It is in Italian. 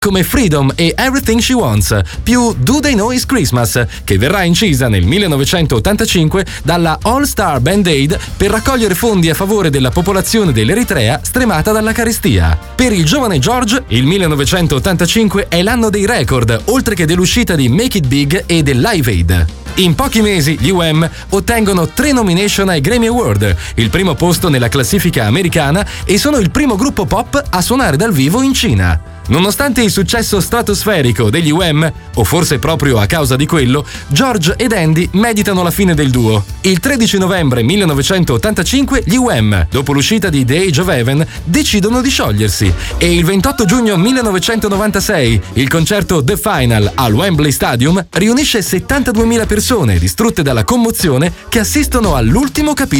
come Freedom e Everything She Wants, più Do They Know It's Christmas, che verrà incisa nel 1985 dalla All Star Band Aid per raccogliere fondi a favore della popolazione dell'Eritrea stremata dalla carestia. Per il giovane George, il 1985 è l'anno dei record, oltre che dell'uscita di Make It Big e del Live Aid. In pochi mesi gli U.M. ottengono 3 nomination ai Grammy Award, il primo posto nella classifica americana e sono il primo gruppo pop a suonare dal vivo in Cina. Nonostante il successo stratosferico degli U.M., o forse proprio a causa di quello, George ed Andy meditano la fine del duo. Il 13 novembre 1985 gli U.M., dopo l'uscita di The Age of Heaven, decidono di sciogliersi e il 28 giugno 1996 il concerto The Final al Wembley Stadium riunisce 72.000 persone distrutte dalla commozione che assistono all'ultimo capitolo